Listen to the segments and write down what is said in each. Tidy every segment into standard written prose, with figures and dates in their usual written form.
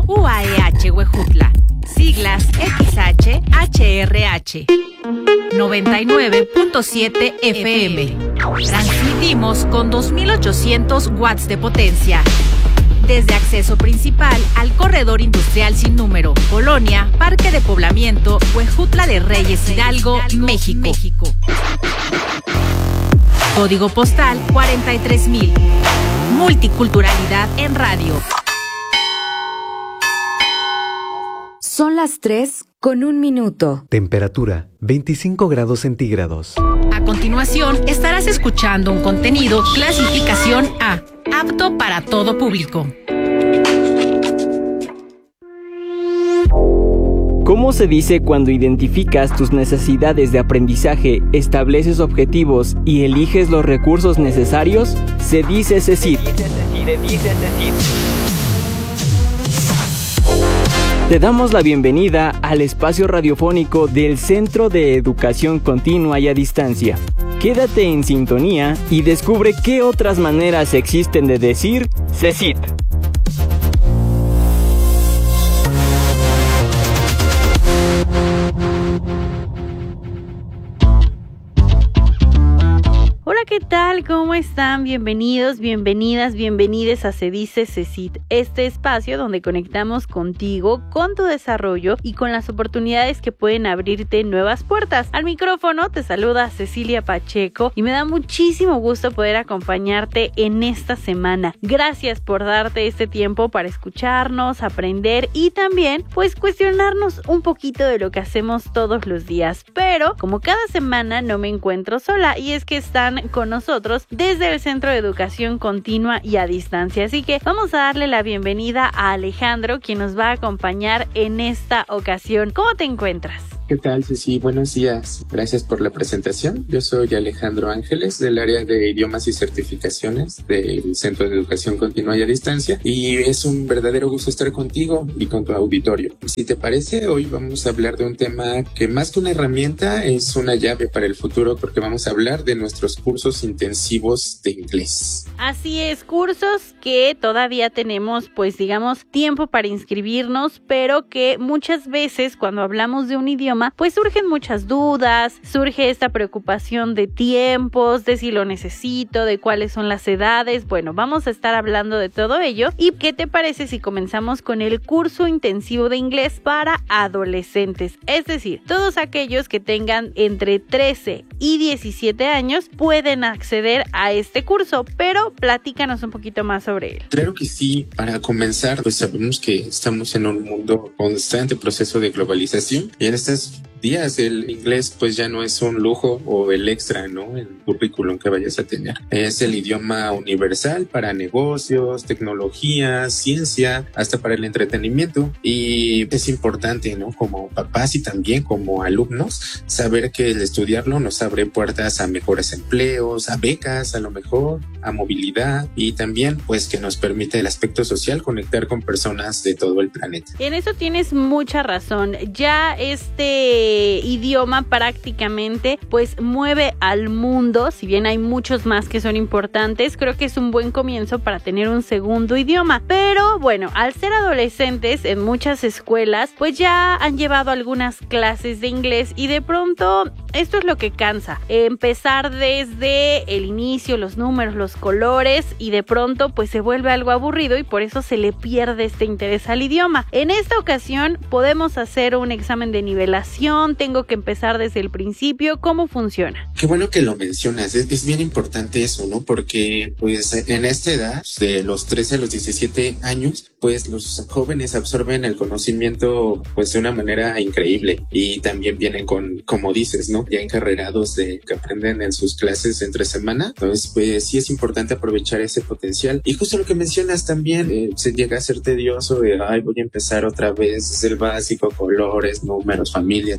UAEH Huejutla, siglas XH-HRH. 99.7 FM. Transmitimos con 2800 watts de potencia. Desde acceso principal al corredor industrial sin número, Colonia, Parque de Poblamiento, Huejutla de Reyes, Hidalgo, México. Código postal 43,000. Multiculturalidad en radio. Son las 3:01. Temperatura 25 grados centígrados. A continuación, estarás escuchando un contenido clasificación A, apto para todo público. ¿Cómo se dice cuando identificas tus necesidades de aprendizaje, estableces objetivos y eliges los recursos necesarios? Se dice CECIT. Te damos la bienvenida al espacio radiofónico del Centro de Educación Continua y a Distancia. Quédate en sintonía y descubre qué otras maneras existen de decir CECIT. Hola, ¿qué tal? ¿Cómo están? Bienvenidos, bienvenidas, bienvenides a Se Dice CECIT, este espacio donde conectamos contigo, con tu desarrollo y con las oportunidades que pueden abrirte nuevas puertas. Al micrófono te saluda Cecilia Pacheco y me da muchísimo gusto poder acompañarte en esta semana. Gracias por darte este tiempo para escucharnos, aprender y también pues cuestionarnos un poquito de lo que hacemos todos los días. Pero como cada semana no me encuentro sola y es que están con nosotros desde el Centro de Educación Continua y a Distancia. Así que vamos a darle la bienvenida a Alejandro, quien nos va a acompañar en esta ocasión. ¿Cómo te encuentras? ¿Qué tal, Ceci? Buenos días. Gracias por la presentación. Yo soy Alejandro Ángeles, del área de idiomas y certificaciones del Centro de Educación Continua y a Distancia. Y es un verdadero gusto estar contigo y con tu auditorio. Si te parece, hoy vamos a hablar de un tema que más que una herramienta es una llave para el futuro, porque vamos a hablar de nuestros cursos intensivos de inglés. Así es, cursos que todavía tenemos, pues digamos, tiempo para inscribirnos, pero que muchas veces cuando hablamos de un idioma, pues surgen muchas dudas, surge esta preocupación de tiempos, de si lo necesito, de cuáles son las edades. Bueno, vamos a estar hablando de todo ello. ¿Y qué te parece si comenzamos con el curso intensivo de inglés para adolescentes? Es decir, todos aquellos que tengan entre 13 y 17 años pueden acceder a este curso, pero platícanos un poquito más sobre él. Claro que sí. Para comenzar, pues sabemos que estamos en un mundo constante proceso de globalización y en estos días el inglés pues ya no es un lujo o el extra, ¿no? El currículum que vayas a tener. Es el idioma universal para negocios, tecnología, ciencia, hasta para el entretenimiento. Y es importante, ¿no? Como papás y también como alumnos, saber que el estudiarlo nos abre puertas a mejores empleos, a becas, a lo mejor, a movilidad y también pues que nos permite el aspecto social, conectar con personas de todo el planeta. En eso tienes mucha razón. Ya este idioma prácticamente pues mueve al mundo. Si bien hay muchos más que son importantes, creo que es un buen comienzo para tener un segundo idioma. Pero bueno, al ser adolescentes en muchas escuelas pues ya han llevado algunas clases de inglés y de pronto esto es lo que cansa, empezar desde el inicio, los números, los colores, y de pronto pues se vuelve algo aburrido y por eso se le pierde este interés al idioma. En esta ocasión podemos hacer un examen de nivelación, tengo que empezar desde el principio. ¿Cómo funciona? Qué bueno que lo mencionas, es bien importante eso, ¿no? Porque pues en esta edad, de los 13 a los 17 años, pues los jóvenes absorben el conocimiento pues de una manera increíble y también vienen con, como dices, ¿no? Ya encarrerados de que aprenden en sus clases entre semana. Entonces pues sí es importante aprovechar ese potencial. Y justo lo que mencionas también, se llega a ser tedioso de, voy a empezar otra vez desde el básico, colores, números, familia, etc.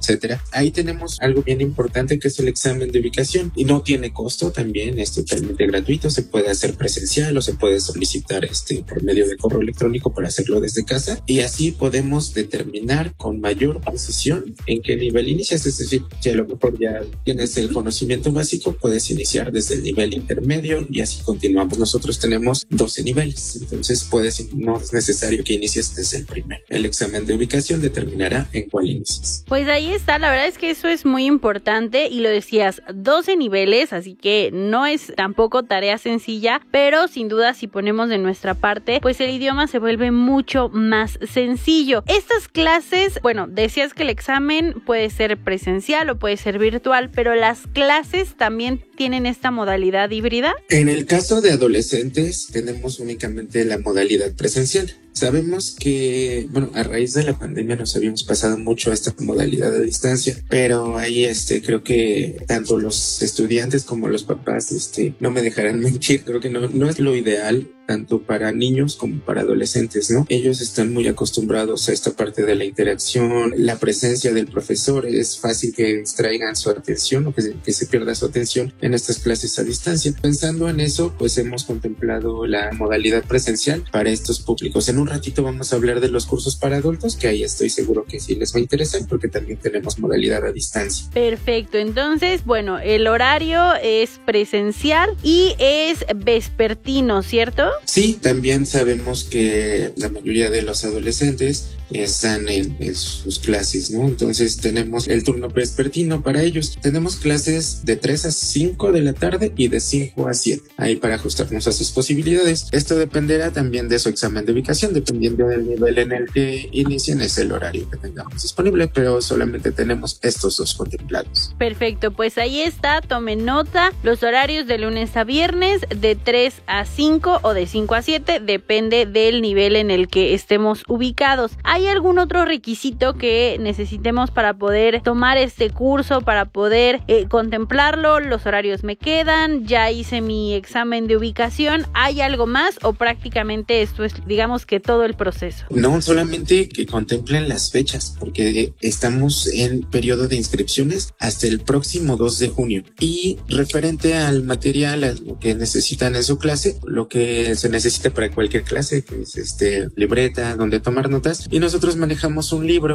etcétera. Ahí tenemos algo bien importante que es el examen de ubicación y no tiene costo también, es totalmente gratuito, se puede hacer presencial o se puede solicitar por medio de correo electrónico para hacerlo desde casa y así podemos determinar con mayor precisión en qué nivel inicias, es decir, si a lo mejor ya tienes el conocimiento básico, puedes iniciar desde el nivel intermedio y así continuamos. Nosotros tenemos 12 niveles, entonces no es necesario que inicies desde el primero. El examen de ubicación determinará en cuál inicies. Pues ahí está, la verdad es que eso es muy importante y lo decías, 12 niveles, así que no es tampoco tarea sencilla, pero sin duda si ponemos de nuestra parte, pues el idioma se vuelve mucho más sencillo. Estas clases, bueno, decías que el examen puede ser presencial o puede ser virtual, pero las clases también tienen esta modalidad híbrida. En el caso de adolescentes tenemos únicamente la modalidad presencial. Sabemos que, a raíz de la pandemia nos habíamos pasado mucho a esta modalidad de distancia, pero ahí creo que tanto los estudiantes como los papás no me dejarán mentir, creo que no es lo ideal tanto para niños como para adolescentes, ¿no? Ellos están muy acostumbrados a esta parte de la interacción, la presencia del profesor, es fácil que distraigan su atención o que se pierda su atención en estas clases a distancia. Pensando en eso, pues hemos contemplado la modalidad presencial para estos públicos. En un ratito vamos a hablar de los cursos para adultos, que ahí estoy seguro que sí les va a interesar porque también tenemos modalidad a distancia. Perfecto, entonces, el horario es presencial y es vespertino, ¿cierto? Sí, también sabemos que la mayoría de los adolescentes están en sus clases, ¿no? Entonces tenemos el turno vespertino para ellos. Tenemos clases de 3 a 5 de la tarde y de 5 a 7, ahí para ajustarnos a sus posibilidades. Esto dependerá también de su examen de ubicación, dependiendo del nivel en el que inicien, es el horario que tengamos disponible, pero solamente tenemos estos dos contemplados. Perfecto, pues ahí está, tomen nota, los horarios de lunes a viernes de 3 a 5 o de 5 a 7, depende del nivel en el que estemos ubicados. ¿Hay algún otro requisito que necesitemos para poder tomar este curso, para poder contemplarlo? ¿Los horarios me quedan? ¿Ya hice mi examen de ubicación? ¿Hay algo más o prácticamente esto es, digamos que todo el proceso? No, solamente que contemplen las fechas, porque estamos en periodo de inscripciones hasta el próximo 2 de junio. Y referente al material, a lo que necesitan en su clase, lo que se necesita para cualquier clase, que es libreta, donde tomar notas, y nosotros manejamos un libro